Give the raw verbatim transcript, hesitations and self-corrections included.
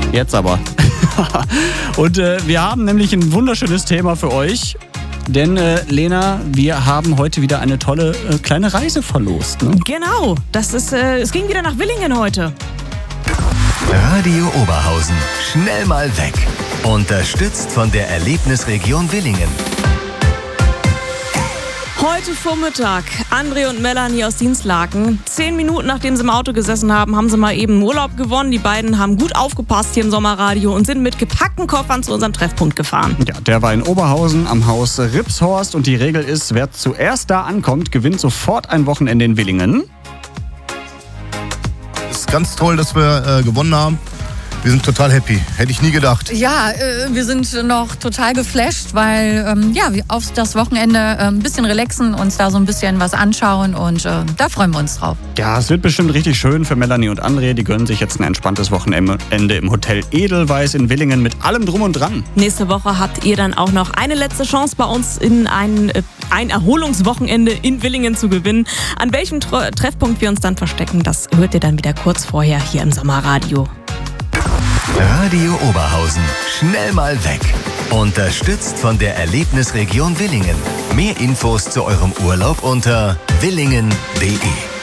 Jetzt aber. Und äh, wir haben nämlich ein wunderschönes Thema für euch. Denn, äh, Lena, wir haben heute wieder eine tolle äh, kleine Reise verlost. Ne? Genau, das ist, äh, es ging wieder nach Willingen heute. Radio Oberhausen, schnell mal weg. Unterstützt von der Erlebnisregion Willingen. Heute Vormittag, André und Melanie aus Dienstlaken. Zehn Minuten nachdem sie im Auto gesessen haben, haben sie mal eben Urlaub gewonnen. Die beiden haben gut aufgepasst hier im Sommerradio und sind mit gepackten Koffern zu unserem Treffpunkt gefahren. Ja, der war in Oberhausen am Haus Ripshorst und die Regel ist, wer zuerst da ankommt, gewinnt sofort ein Wochenende in Willingen. Es ist ganz toll, dass wir äh, gewonnen haben. Wir sind total happy. Hätte ich nie gedacht. Ja, äh, wir sind noch total geflasht, weil ähm, ja, wir auf das Wochenende äh, ein bisschen relaxen, uns da so ein bisschen was anschauen und äh, da freuen wir uns drauf. Ja, es wird bestimmt richtig schön für Melanie und André. Die gönnen sich jetzt ein entspanntes Wochenende im Hotel Edelweiss in Willingen mit allem Drum und Dran. Nächste Woche habt ihr dann auch noch eine letzte Chance bei uns in ein, äh, ein Erholungswochenende in Willingen zu gewinnen. An welchem Tr- Treffpunkt wir uns dann verstecken, das hört ihr dann wieder kurz vorher hier im Sommerradio. Radio Oberhausen, schnell mal weg. Unterstützt von der Erlebnisregion Willingen. Mehr Infos zu eurem Urlaub unter willingen punkt de.